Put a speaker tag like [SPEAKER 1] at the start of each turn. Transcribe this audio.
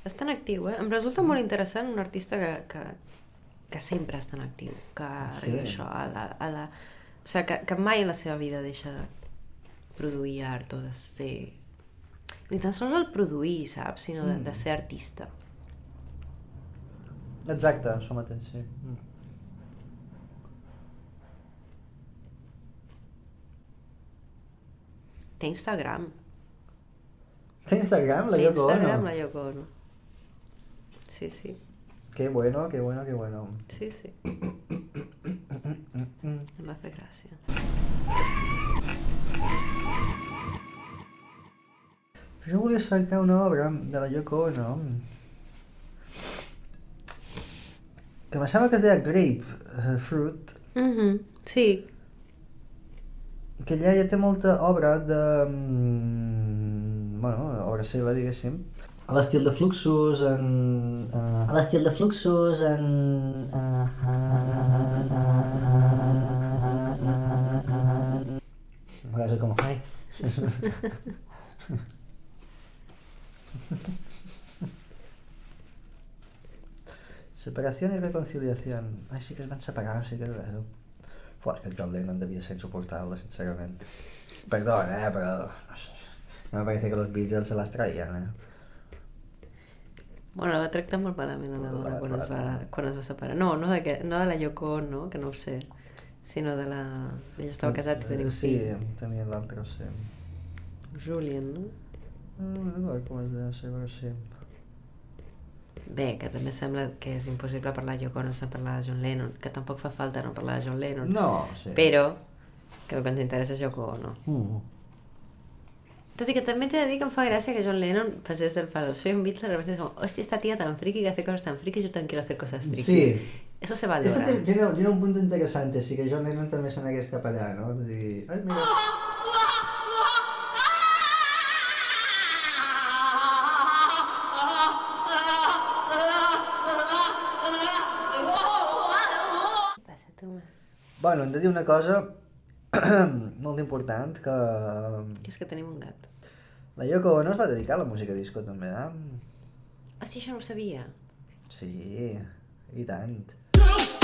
[SPEAKER 1] És tan actiu, Em resulta molt interessant un artista que sempre és tan actiu, que arriba això o sigui, que mai en la seva vida deixa de produir art o de ser... Ni tan sols el produir, saps? Sinó de ser artista.
[SPEAKER 2] Exacte, això mateix, sí.
[SPEAKER 1] Té Instagram.
[SPEAKER 2] Té Instagram, la Yoko Ono?
[SPEAKER 1] Té Instagram, la Yoko Ono. Sí, sí.
[SPEAKER 2] Qué bueno, qué bueno, qué bueno.
[SPEAKER 1] Sí, sí. Em va fer gràcia.
[SPEAKER 2] Jo volia cercar una obra de la Yoko Ono que me sembla que es deia Grapefruit.
[SPEAKER 1] Sí.
[SPEAKER 2] Que ella ja té molta obra de... bueno, obra seva, diguéssim. A l'estil de Fluxus, a l'estil de Fluxus, a vegades com... Ai... Separación y reconciliación. Ai, sí que es van separar, sí que és veritat. Fos que el John Lennon devia ser insoportable, sincerament. Perdona, però... No me parece que los Beatles se las traían,
[SPEAKER 1] Bueno, va tractar molt malament a la dona quan es va separar. No de la Yoko Ono, que no ho sé, sinó de la... Ella estava casat i tenia un fill.
[SPEAKER 2] Sí, tenia l'altre, sí.
[SPEAKER 1] Julian, no?
[SPEAKER 2] No, com es deia, sí, però sí.
[SPEAKER 1] Bé, que també sembla que és impossible parlar de Yoko Ono sense parlar de John Lennon, que tampoc fa falta no parlar de John Lennon.
[SPEAKER 2] No, sí.
[SPEAKER 1] Però que el que ens interessa és Yoko Ono. Tot i que també t'he de dir que em fa gràcia que John Lennon pasés del palo soy un Beatle, de repente es como, hostia, esta tía tan friki que hace cosas tan friki, yo también quiero hacer cosas friki.
[SPEAKER 2] Sí.
[SPEAKER 1] Eso se valora.
[SPEAKER 2] Esto tiene un punto interesante, sí, que John Lennon també se n'hagués cap allà, no? De dir, ai, mira... Bueno, hem de dir una cosa molt important, que...
[SPEAKER 1] És que tenim un gat.
[SPEAKER 2] La Yoko Ono es va dedicar a la música disco, també,
[SPEAKER 1] Ah, sí, això no ho sabia.
[SPEAKER 2] Sí, i tant.